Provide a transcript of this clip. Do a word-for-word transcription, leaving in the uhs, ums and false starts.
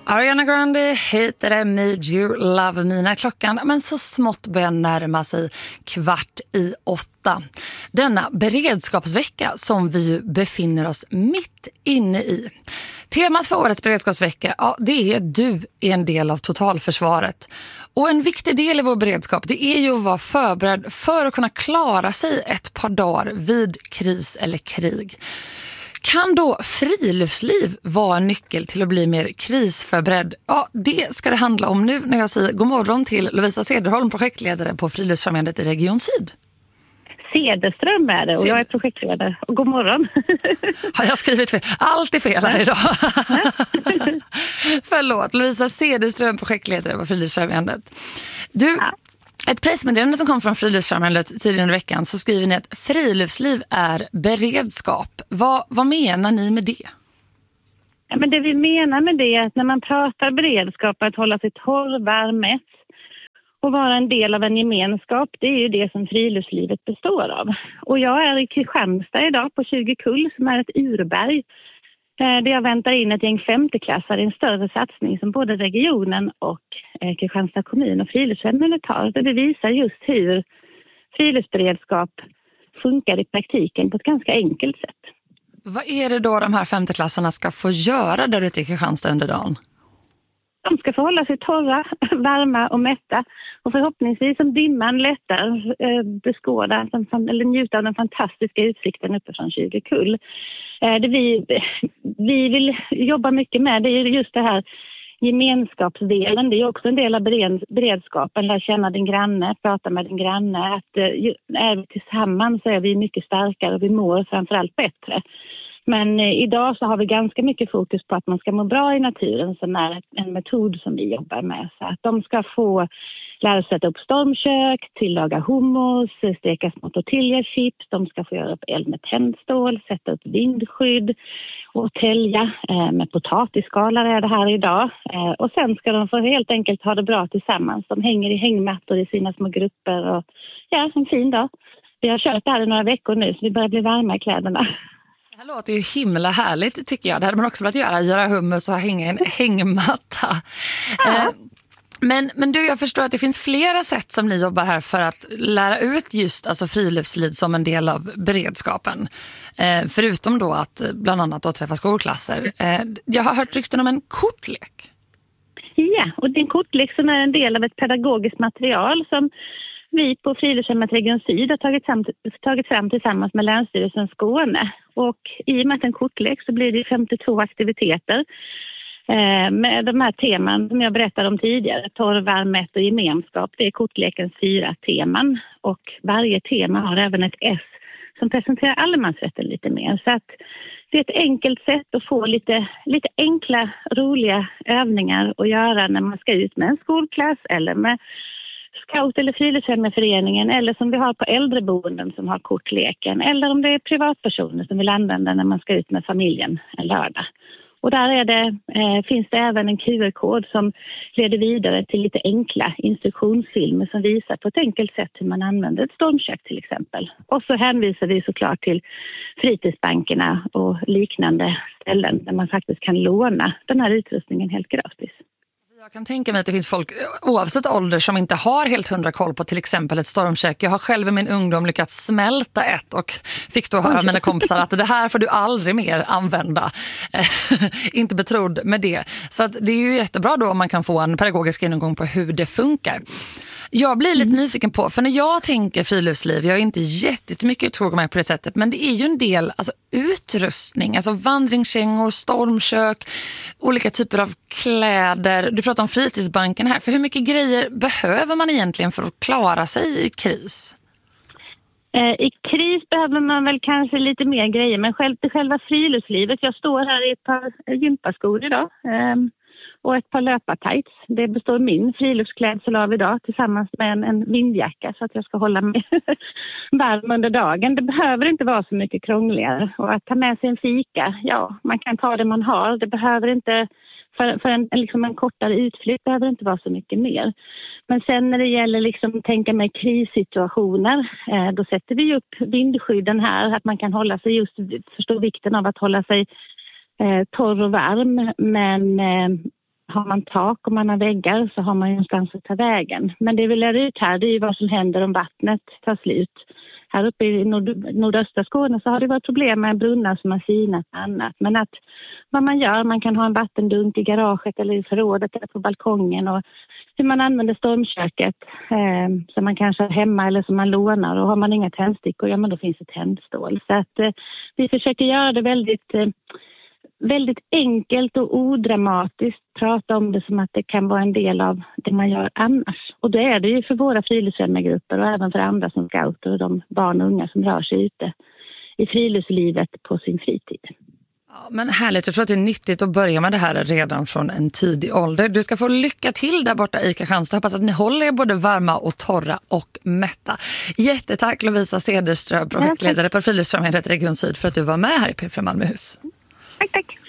Ariana Grande heter det, Made You Love Me, när klockan men så smått börjar närma sig kvart i åtta. Denna beredskapsvecka som vi ju befinner oss mitt inne i. Temat för årets beredskapsvecka, ja, det är du är en del av totalförsvaret. Och en viktig del i vår beredskap, det är ju att vara förberedd för att kunna klara sig ett par dagar vid kris eller krig. Kan då friluftsliv vara en nyckel till att bli mer krisförberedd? Ja, det ska det handla om nu när jag säger god morgon till Lovisa Cederholm, projektledare på Friluftsfrämjandet i Region Syd. Cederström är det och jag är projektledare. Och god morgon. Har jag skrivit fel? Allt är fel här idag. Förlåt, Lovisa Cederström, projektledare på Friluftsfrämjandet. Du... Ja. Ett pressmeddelande som kom från Friluftsfrämjandet tidigare under veckan, så skriver ni att friluftsliv är beredskap. Vad, vad menar ni med det? Ja, men det vi menar med det är att när man pratar beredskap, att hålla sig torr, varm och vara en del av en gemenskap, det är ju det som friluftslivet består av. Och jag är i Kristianstad idag på tjugo kull som är ett urberg. Där jag väntar in ett gäng femteklassare i en större satsning som både regionen och eh, Kristianstad kommun och Friluftsfrämjandet har. Där det visar just hur friluftsberedskap funkar i praktiken på ett ganska enkelt sätt. Vad är det då de här femteklassarna ska få göra där ute i Kristianstad under dagen? De ska få hålla sig torra, varma och mätta. Och förhoppningsvis om dimman lättar eh, beskåda den, eller njuta av den fantastiska utsikten uppe från tjugo kull. Eh, det vi, vi vill jobba mycket med det är just det här gemenskapsdelen. Det är också en del av beredskapen. Lära känna din granne, prata med din granne. Att, eh, är vi tillsammans så är vi mycket starkare och vi mår framförallt bättre. Men eh, idag så har vi ganska mycket fokus på att man ska må bra i naturen, som är en metod som vi jobbar med. Så att de ska få lära sig sätta upp stormkök, tillaga hummus, steka små tortillachips. De ska få göra upp eld med tändstål, sätta upp vindskydd och tälja eh, med potatisskalare är det här idag. Eh, och sen ska de få helt enkelt ha det bra tillsammans. De hänger i hängmattor i sina små grupper och ja, en fin dag. Vi har kört det här i några veckor nu så vi börjar bli varma i kläderna. Det här låter ju himla härligt tycker jag. Det hade man också velat göra, göra hummus och hänga en hängmatta. Ja. Eh, men, men du, jag förstår att det finns flera sätt som ni jobbar här för att lära ut just alltså friluftsliv som en del av beredskapen. Eh, förutom då att bland annat då träffa skolklasser. Eh, jag har hört rykten om en kortlek. Ja, och det är en kortlek som är en del av ett pedagogiskt material som vi på Friluftsfrämjandet Region Syd har tagit fram, tagit fram tillsammans med Länsstyrelsen Skåne. Och i och med att en kortlek så blir det femtiotvå aktiviteter eh, med de här teman som jag berättade om tidigare. Torr, varm, och gemenskap. Det är kortlekens fyra teman. Och varje tema har även ett S som presenterar allemansrätten lite mer. Så att det är ett enkelt sätt att få lite, lite enkla, roliga övningar att göra när man ska ut med en skolklass eller med scout- eller friluftsfrämjandeföreningen, eller som vi har på äldreboenden som har kortleken, eller om det är privatpersoner som vill använda när man ska ut med familjen en lördag. Och där är det, eh, finns det även en Q R-kod som leder vidare till lite enkla instruktionsfilmer som visar på ett enkelt sätt hur man använder ett stormkök till exempel. Och så hänvisar vi såklart till fritidsbankerna och liknande ställen där man faktiskt kan låna den här utrustningen helt gratis. Jag kan tänka mig att det finns folk oavsett ålder som inte har helt hundra koll på till exempel ett stormkök. Jag har själv i min ungdom lyckats smälta ett och fick då höra mina kompisar att det här får du aldrig mer använda. Inte betrodd med det. Så att det är ju jättebra då om man kan få en pedagogisk genomgång på hur det funkar. Jag blir lite mm. nyfiken på, för när jag tänker friluftsliv, jag är inte jättemycket uttråkad med på det sättet, men det är ju en del alltså, utrustning, alltså vandringskängor, stormkök, olika typer av kläder. Du pratar om fritidsbanken här, för hur mycket grejer behöver man egentligen för att klara sig i kris? I kris behöver man väl kanske lite mer grejer, men själv till själva friluftslivet, jag står här i ett par gympaskor idag. Och ett par löpartights. Det består min friluftsklädsel av idag tillsammans med en, en vindjacka så att jag ska hålla mig varm under dagen. Det behöver inte vara så mycket krångligare. Och att ta med sig en fika, ja, man kan ta det man har. Det behöver inte, för, för en, liksom en kortare utflykt behöver det inte vara så mycket mer. Men sen när det gäller liksom tänka med krissituationer, eh, då sätter vi upp vindskydden här. Att man kan hålla sig just, förstå vikten av att hålla sig eh, torr och varm. Men... Eh, har man tak och man har väggar så har man ju någonstans att ta vägen. Men det vi lär ut här, det är ju vad som händer om vattnet tar slut. Här uppe i nord- nordöstra Skåne så har det varit problem med brunnar som har sinat och annat. Men att vad man gör, man kan ha en vattendunk i garaget eller i förrådet eller på balkongen. Och hur man använder stormköket eh, som man kanske har hemma eller som man lånar. Och har man inga tändstickor, ja men då finns det tändstål. Så att eh, vi försöker göra det väldigt... Eh, väldigt enkelt och odramatiskt, prata om det som att det kan vara en del av det man gör annars. Och det är det ju för våra friluftsfrämjargrupper och även för andra som scouter och de barn och unga som rör sig ute i friluftslivet på sin fritid. Ja, men härligt, jag tror att det är nyttigt att börja med det här redan från en tidig ålder. Du ska få lycka till där borta i Kristianstad. Hoppas att ni håller er både varma och torra och mätta. Jättetack Lovisa Cederström, projektledare på Friluftsfrämjandet Region Syd, för att du var med här i P fem Malmöhus. Tack, tack.